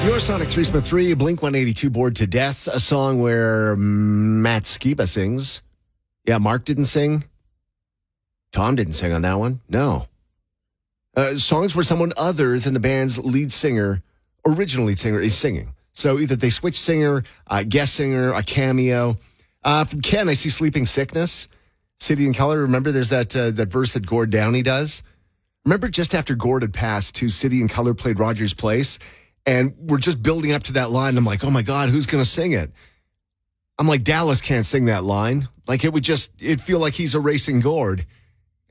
Your Sonic 3 Blink 182 Bored to Death, a song where Matt Skiba sings. Yeah, Mark didn't sing. Tom didn't sing on that one. No. Songs where someone other than the band's original lead singer, is singing. So either they switch singer, guest singer, a cameo. From Ken, I see Sleeping Sickness, City and Color. Remember there's that verse that Gord Downey does? Remember just after Gord had passed, City and Color played Rogers Place? And we're just building up to that line. I'm like, oh my God, who's going to sing it? I'm like, Dallas can't sing that line. Like it'd feel like he's erasing Gord.